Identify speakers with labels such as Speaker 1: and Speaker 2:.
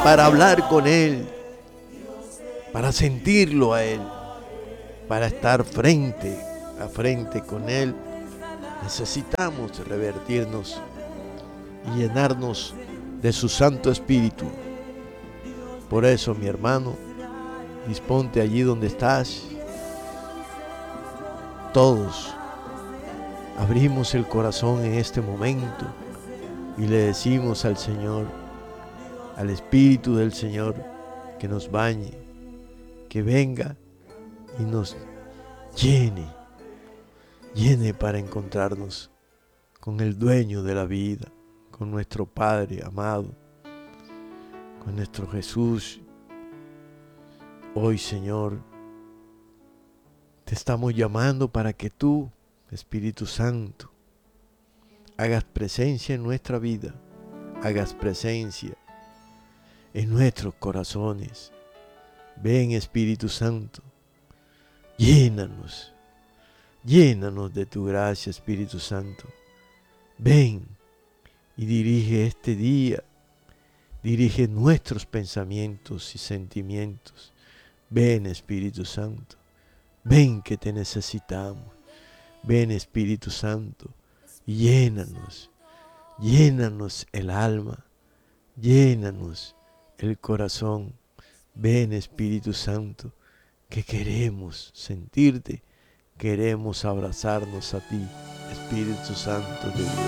Speaker 1: para hablar con Él, para sentirlo a Él, para estar frente a frente con Él. Necesitamos revertirnos y llenarnos de su Santo Espíritu. Por eso, mi hermano, disponte allí donde estás. Todos abrimos el corazón en este momento y le decimos al Señor, al Espíritu del Señor, que nos bañe, que venga y nos llene para encontrarnos con el dueño de la vida, con nuestro Padre amado, con nuestro Jesús. Hoy, Señor, te estamos llamando para que tú, Espíritu Santo, hagas presencia en nuestra vida, hagas presencia en nuestros corazones. Ven, Espíritu Santo, llénanos de tu gracia, Espíritu Santo. Ven y dirige este día, dirige nuestros pensamientos y sentimientos. Ven, Espíritu Santo, ven que te necesitamos. Ven, Espíritu Santo, y llénanos el alma, llénanos el corazón. Ven, Espíritu Santo, que queremos sentirte, queremos abrazarnos a ti, Espíritu Santo de Dios.